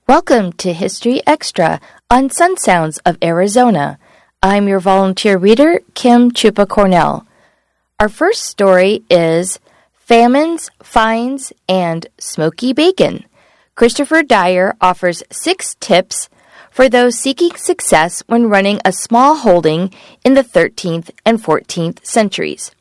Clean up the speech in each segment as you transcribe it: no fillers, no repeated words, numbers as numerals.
Welcome to History Extra on Sun Sounds of Arizona. I'm your volunteer reader, Kim Chupa Cornell. Our first story is Famines, Fines, and Smoky Bacon. Christopher Dyer offers 6 tips for those seeking success when running a small holding in the 13th and 14th centuries.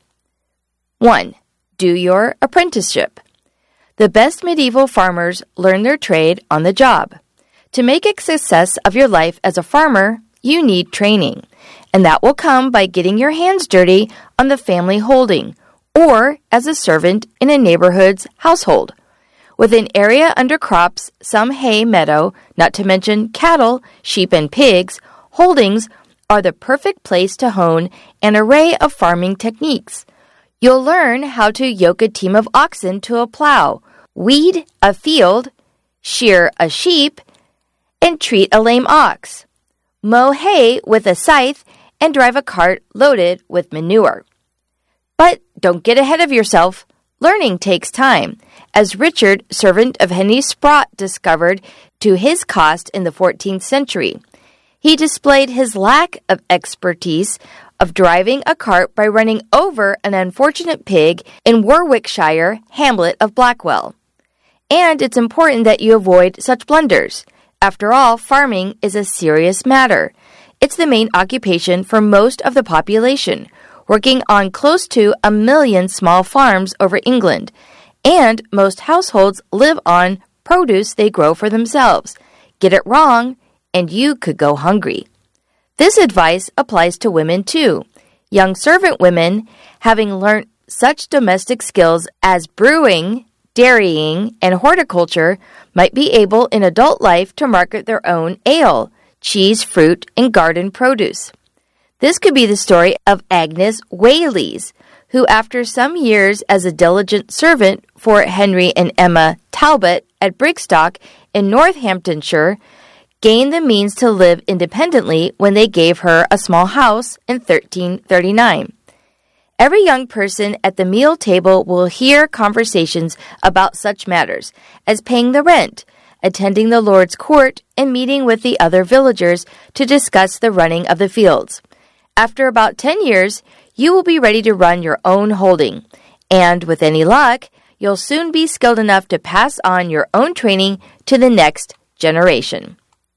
1. Do your apprenticeship. The best medieval farmers learn their trade on the job. To make a success of your life as a farmer, you need training, and that will come by getting your hands dirty on the family holding or as a servant in a neighborhood's household. With an area under crops, some hay meadow, not to mention cattle, sheep, and pigs, holdings are the perfect place to hone an array of farming techniques. You'll learn how to yoke a team of oxen to a plow, weed a field, shear a sheep, and treat a lame ox, mow hay with a scythe, and drive a cart loaded with manure. But don't get ahead of yourself. Learning takes time, as Richard, servant of Henry Sprott, discovered to his cost in the 14th century. He displayed his lack of expertise of driving a cart by running over an unfortunate pig in Warwickshire hamlet of Blackwell. And it's important that you avoid such blunders. After all, farming is a serious matter. It's the main occupation for most of the population, working on close to 1 million small farms over England. And most households live on produce they grow for themselves. Get it wrong, and you could go hungry. This advice applies to women too. Young servant women, having learnt such domestic skills as brewing, dairying, and horticulture, might be able in adult life to market their own ale, cheese, fruit, and garden produce. This could be the story of Agnes Whaleys, who after some years as a diligent servant for Henry and Emma Talbot at Brigstock in Northamptonshire, gained the means to live independently when they gave her a small house in 1339. Every young person at the meal table will hear conversations about such matters as paying the rent, attending the Lord's court, and meeting with the other villagers to discuss the running of the fields. After about 10 years, you will be ready to run your own holding, and with any luck, you'll soon be skilled enough to pass on your own training to the next generation.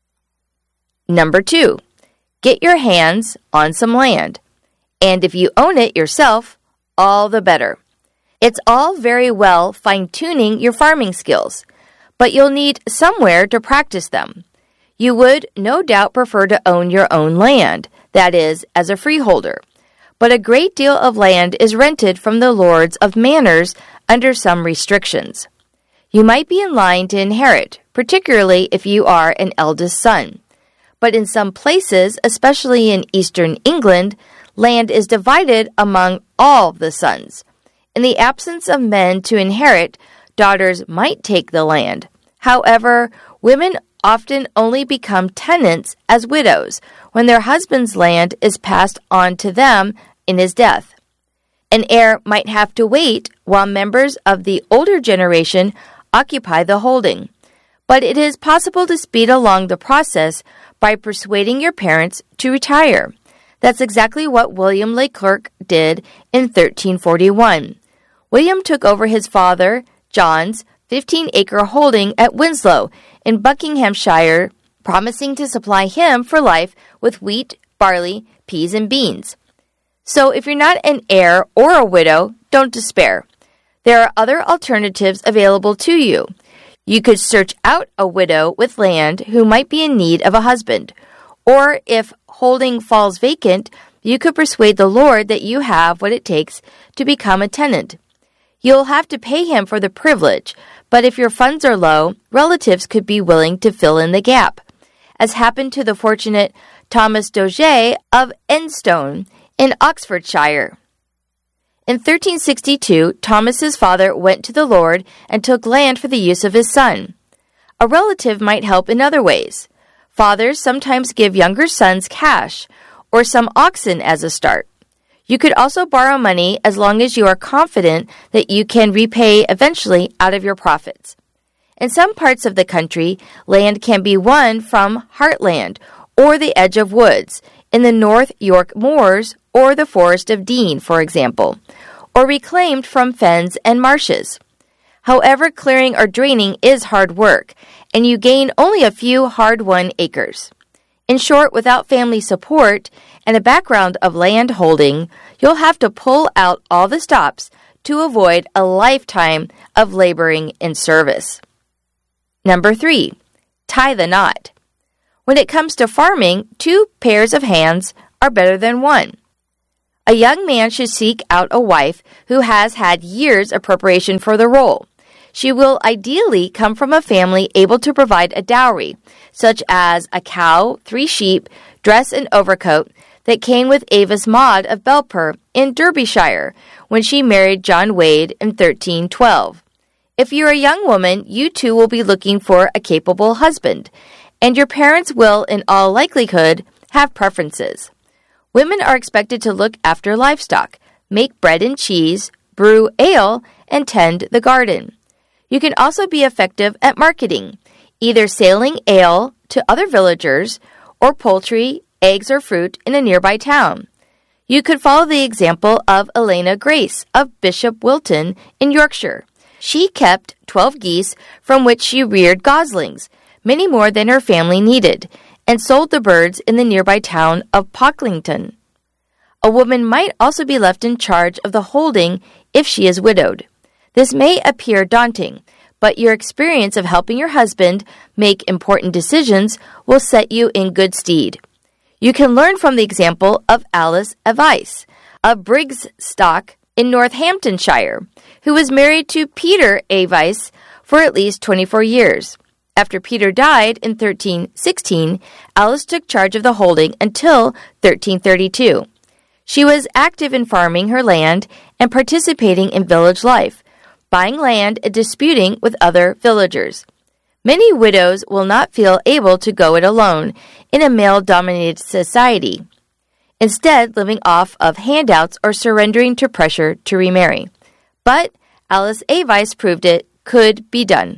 Number 2, get your hands on some land. And if you own it yourself, all the better. It's all very well fine-tuning your farming skills, but you'll need somewhere to practice them. You would no doubt prefer to own your own land, that is, as a freeholder. But a great deal of land is rented from the lords of manors under some restrictions. You might be in line to inherit, particularly if you are an eldest son. But in some places, especially in eastern England, land is divided among all the sons. In the absence of men to inherit, daughters might take the land. However, women often only become tenants as widows when their husband's land is passed on to them in his death. An heir might have to wait while members of the older generation occupy the holding. But it is possible to speed along the process by persuading your parents to retire. That's exactly what William Leclerc did in 1341. William took over his father, John's, 15-acre holding at Winslow in Buckinghamshire, promising to supply him for life with wheat, barley, peas, and beans. So if you're not an heir or a widow, don't despair. There are other alternatives available to you. You could search out a widow with land who might be in need of a husband. Or if holding falls vacant, you could persuade the Lord that you have what it takes to become a tenant. You'll have to pay him for the privilege, but if your funds are low, relatives could be willing to fill in the gap, as happened to the fortunate Thomas Doge of Enstone in Oxfordshire. In 1362, Thomas's father went to the Lord and took land for the use of his son. A relative might help in other ways. Fathers sometimes give younger sons cash or some oxen as a start. You could also borrow money as long as you are confident that you can repay eventually out of your profits. In some parts of the country, land can be won from heartland or the edge of woods, in the North York Moors or the Forest of Dean, for example, or reclaimed from fens and marshes. However, clearing or draining is hard work, and you gain only a few hard-won acres. In short, without family support and a background of land holding, you'll have to pull out all the stops to avoid a lifetime of laboring in service. Number 3, tie the knot. When it comes to farming, 2 pairs of hands are better than 1. A young man should seek out a wife who has had years of preparation for the role. She will ideally come from a family able to provide a dowry, such as a cow, 3 sheep, dress and overcoat that came with Avis Maud of Belper in Derbyshire when she married John Wade in 1312. If you're a young woman, you too will be looking for a capable husband, and your parents will, in all likelihood, have preferences. Women are expected to look after livestock, make bread and cheese, brew ale, and tend the garden. You can also be effective at marketing, either selling ale to other villagers or poultry, eggs, or fruit in a nearby town. You could follow the example of Elena Grace of Bishop Wilton in Yorkshire. She kept 12 geese from which she reared goslings, many more than her family needed, and sold the birds in the nearby town of Pocklington. A woman might also be left in charge of the holding if she is widowed. This may appear daunting, but your experience of helping your husband make important decisions will set you in good stead. You can learn from the example of Alice Avice of Brigstock in Northamptonshire, who was married to Peter Avice for at least 24 years. After Peter died in 1316, Alice took charge of the holding until 1332. She was active in farming her land and participating in village life, buying land and disputing with other villagers. Many widows will not feel able to go it alone in a male-dominated society, instead living off of handouts or surrendering to pressure to remarry. But Alice Avice proved it could be done.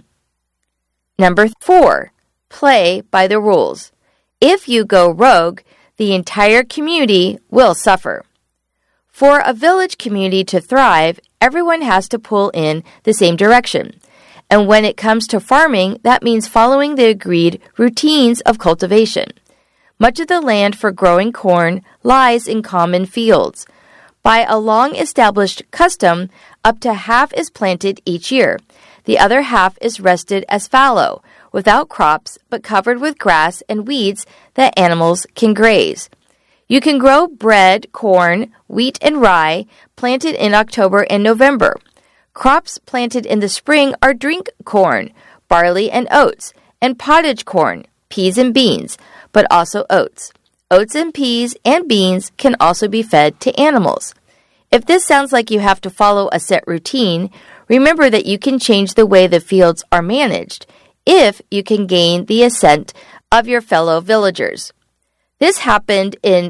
Number 4, play by the rules. If you go rogue, the entire community will suffer. For a village community to thrive, everyone has to pull in the same direction. And when it comes to farming, that means following the agreed routines of cultivation. Much of the land for growing corn lies in common fields. By a long-established custom, up to half is planted each year. The other half is rested as fallow, without crops but covered with grass and weeds that animals can graze. You can grow bread, corn, wheat, and rye planted in October and November. Crops planted in the spring are drink corn, barley and oats, and pottage corn, peas and beans, but also oats. Oats and peas and beans can also be fed to animals. If this sounds like you have to follow a set routine, remember that you can change the way the fields are managed if you can gain the assent of your fellow villagers. This happened in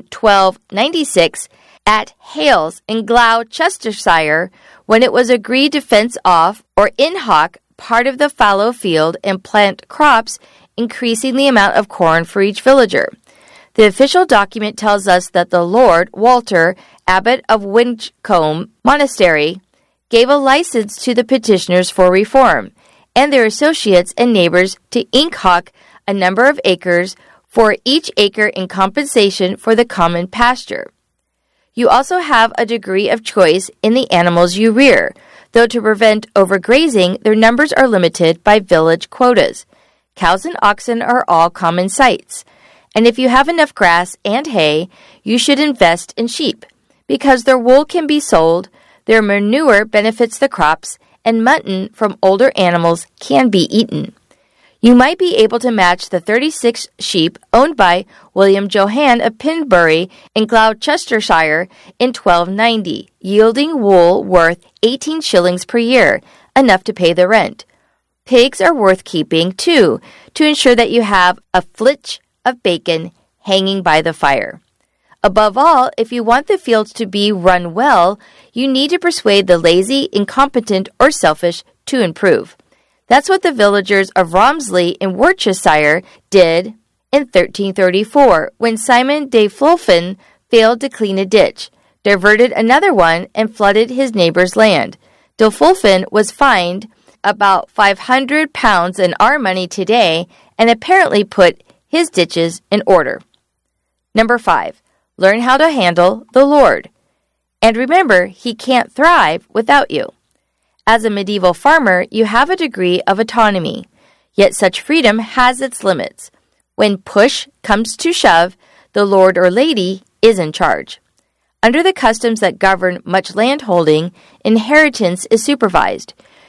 1296 at Hales in Gloucestershire when it was agreed to fence off or in hock part of the fallow field and plant crops, increasing the amount of corn for each villager. The official document tells us that the Lord Walter, abbot of Winchcombe Monastery, gave a license to the petitioners for reform and their associates and neighbors to ink-hock a number of acres for each acre in compensation for the common pasture. You also have a degree of choice in the animals you rear, though to prevent overgrazing, their numbers are limited by village quotas. Cows and oxen are all common sights. And if you have enough grass and hay, you should invest in sheep, because their wool can be sold, their manure benefits the crops, and mutton from older animals can be eaten. You might be able to match the 36 sheep owned by William Johann of Pinbury in Gloucestershire in 1290, yielding wool worth 18 shillings per year, enough to pay the rent. Pigs are worth keeping, too, to ensure that you have a flitch of bacon hanging by the fire. Above all, if you want the fields to be run well, you need to persuade the lazy, incompetent, or selfish to improve. That's what the villagers of Romsley in Worcestershire did in 1334 when Simon de Fulfen failed to clean a ditch, diverted another one, and flooded his neighbor's land. De Fulfen was fined about £500 in our money today and apparently put his ditches in order. Number 5. Learn how to handle the Lord. And remember, He can't thrive without you. As a medieval farmer, you have a degree of autonomy, yet such freedom has its limits. When push comes to shove, the lord or lady is in charge. Under the customs that govern much landholding, inheritance is supervised.